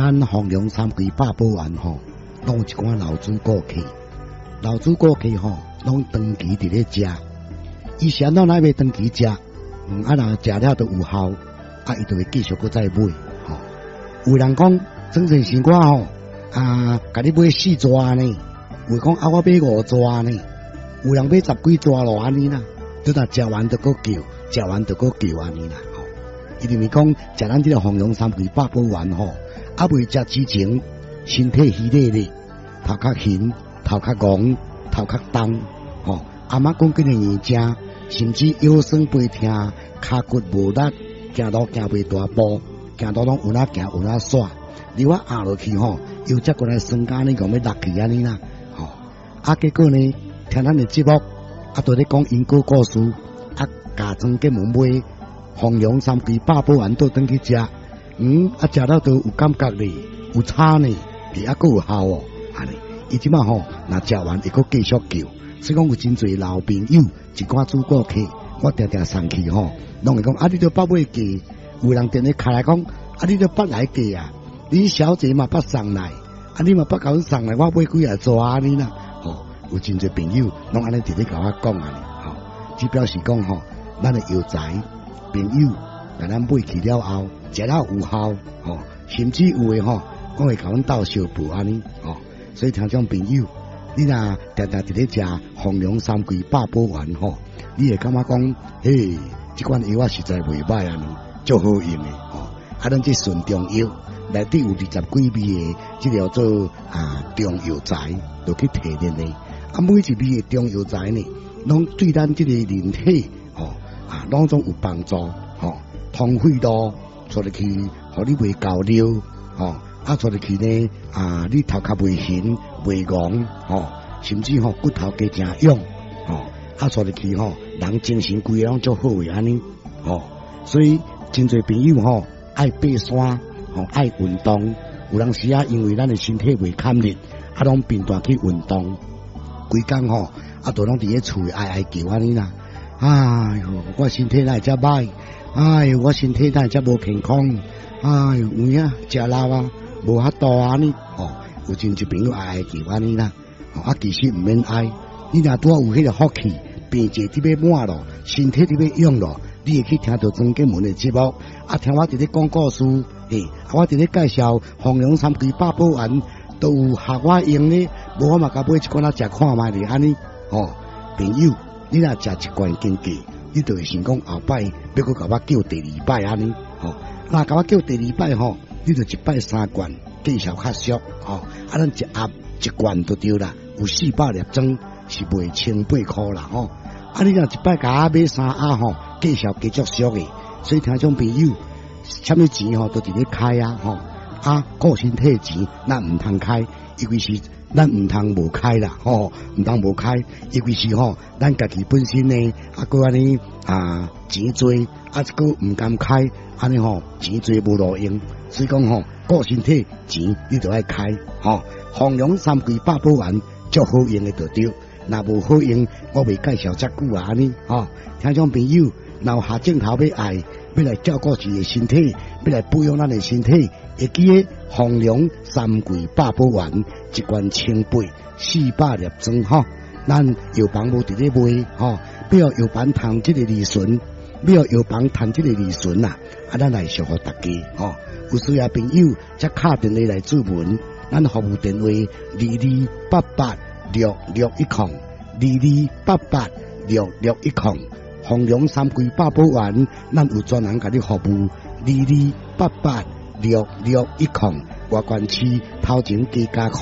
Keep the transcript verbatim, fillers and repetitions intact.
咱弘扬三规百宝丸吼，拢有一寡老主顾客，老主顾客吼，拢长期伫咧食，伊想到哪要长期食，嗯，啊若食了都有效，啊，伊就会继续搁再买，吼、哦。有人讲，整成是我吼，啊，甲你买四抓呢，有讲啊，我买五抓呢，有人买十几抓咯，安尼啦，都若食完就搁叫，食完就搁叫安尼啦，吼、哦。伊就是讲，食咱这个弘扬三规百宝丸吼。啊，未食之前，身體虚咧咧，頭較懸，頭較戇，頭較重，吼、哦。阿媽講緊嘅嘢正，甚至腰酸背痛，骹骨無力，行路行袂大步，行路攏有哪行有哪煞，你我壓落去吼，又則過來酸家呢講要落去安尼啦，吼、哦。啊，結果呢，聽咱嘅節目，啊，對你講因果故事，啊，家莊嘅門買弘揚三規百寶丸倒轉去食。嗯，啊，食到都有感覺咧，有差呢，而還佫有效哦，安尼，伊即馬吼，若食完會佫繼續叫，所以講有真濟老朋友，一寡主顧客，我定定送去吼，攏會講啊，你都捌買價，有人電咧開來講，啊，你都捌來價啊，你小姐嘛捌送來，啊，你嘛捌甲阮送來，我買幾啊抓安尼啦，吼，有真濟朋友，攏安尼直咧甲我講安尼，吼，只表示講吼，咱嘅藥材朋友。甲咱買去了後，食了有效，吼、哦，甚至有誒吼，我會甲阮鬥相補安尼，吼、哦，所以聽眾朋友，你若定定佇咧食弘揚三規百寶丸吼，你會感覺講，嘿，即款藥啊實在袂歹安尼，足好用誒，吼、哦，啊，咱即純中藥內底有二十幾味誒，即叫做啊中藥材，就去提煉誒，啊，每一味誒中藥材呢，攏對咱即個人體，吼、哦，啊，攏總有幫助，吼、哦。通血路出入去，互你袂交流，吼、哦，啊出入去呢，啊你頭殼袂懸袂戇，吼、哦，甚至吼、哦、骨頭加正勇，吼、哦，啊出入去吼、哦，人精神規個攏足好誒安尼，吼、哦，所以真濟朋友吼愛爬山，吼、哦、愛運動，有當時啊因為咱誒身體袂堪力，啊攏變斷去運動，規工吼啊都攏佇咧厝哀哀叫安尼啦，哎呦我身體哪會遮歹？哎呦，我身體哪會遮無健康？哎呦，有影食老啊，無遐多安尼，哦，有真濟朋友愛愛叫安尼啦，哦，啊其實毋免愛，你若拄有迄個福氣，病濟佇要滿咯，身體佇要勇咯，你會去聽到莊敬文的節目，啊聽我佇咧講故事，嘿，啊我佇咧介紹弘揚三規百寶丸，都有學我用咧，無我嘛甲買一罐仔食看覓咧安尼，哦，朋友，你若食一罐經過。你就會想講後擺要閣甲我叫第二擺安尼，吼、哦，若甲我叫第二擺吼，你就一擺三罐，見效較俗，吼、哦，啊咱一盒一罐就對啦，有四百粒裝是賣千八塊啦，吼、哦，啊你若一擺甲我買三盒吼，見效繼續俗誒，所以聽眾朋友，啥物錢吼都佇咧開啊，吼、哦，啊顧身體錢咱毋通開，因為是。咱毋通無開啦，吼，毋通無開，尤其是吼，咱家己本身呢，啊，佮安尼啊錢多，啊，佮毋甘開，安尼吼錢多無路用，所以講吼，顧身體錢你就愛開，吼，弘揚三規百寶丸足好用嘅就對，若無好用，我袂介紹遮久啊，安尼，吼，聽眾朋友，若有下鏡頭要愛，要來照顧自己身體，要來保養咱嘅身體。會記個弘揚三規百寶丸，一罐千八，四百粒裝吼。咱藥房無佇咧賣吼，要藥房談即個利潤，要藥房談即個利潤啦。啊，咱來祝福大家吼，有需要朋友則敲電話來注文，咱服務電話二二八八六六一零，二二八八六六一零。弘揚三規百寶丸，咱有專人甲你服務，二二八八。六六一零，外觀市頭前加價。